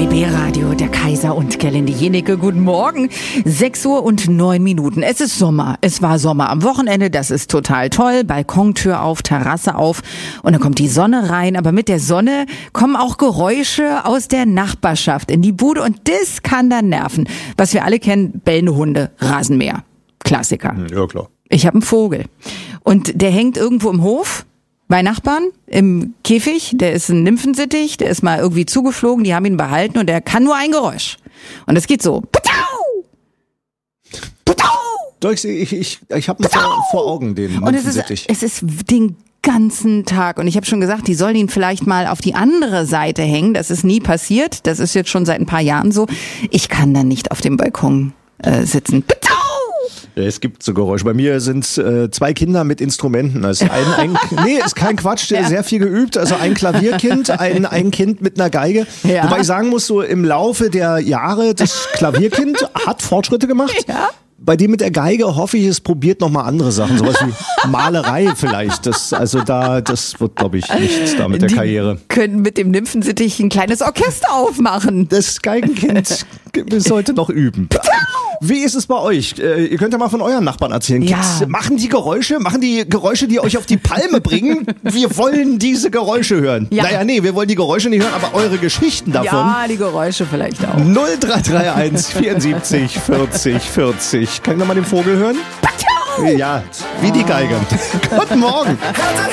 RBB Radio, der Kaiser und Gerlinde Jenecke. Guten Morgen. 6:09 Uhr. Es ist Sommer. Es war Sommer am Wochenende. Das ist total toll. Balkontür auf, Terrasse auf. Und dann kommt die Sonne rein. Aber mit der Sonne kommen auch Geräusche aus der Nachbarschaft in die Bude. Und das kann dann nerven. Was wir alle kennen, bellende Hunde, Rasenmäher. Klassiker. Ja, klar. Ich habe einen Vogel. Und der hängt irgendwo im Hof. Bei Nachbarn im Käfig, der ist ein Nymphensittich, der ist mal irgendwie zugeflogen, die haben ihn behalten und der kann nur ein Geräusch. Und es geht so. Doch, ich habe vor Augen den Nymphensittich. Und es ist den ganzen Tag. Und ich habe schon gesagt, die sollen ihn vielleicht mal auf die andere Seite hängen. Das ist nie passiert. Das ist jetzt schon seit ein paar Jahren so. Ich kann dann nicht auf dem Balkon sitzen. Es gibt so Geräusche. Bei mir sind 2 Kinder mit Instrumenten. Also nee, ist kein Quatsch, der sehr viel geübt. Also ein Klavierkind, ein Kind mit einer Geige. Ja. Wobei ich sagen muss, so im Laufe der Jahre, das Klavierkind hat Fortschritte gemacht. Ja. Bei dem mit der Geige hoffe ich, es probiert nochmal andere Sachen, sowas wie Malerei vielleicht. Das wird, glaube ich, nichts da mit der Karriere. Können mit dem Nymphensittich ein kleines Orchester aufmachen. Das Geigenkind sollte noch üben. Wie ist es bei euch? Ihr könnt ja mal von euren Nachbarn erzählen. Ja. Machen die Geräusche, die euch auf die Palme bringen? Wir wollen diese Geräusche hören. Ja. Naja, nee, wir wollen die Geräusche nicht hören, aber eure Geschichten davon. Ja, die Geräusche vielleicht auch. 0331 74 40 40. Kann ich nochmal den Vogel hören? Ja, wie die Geige. Guten Morgen.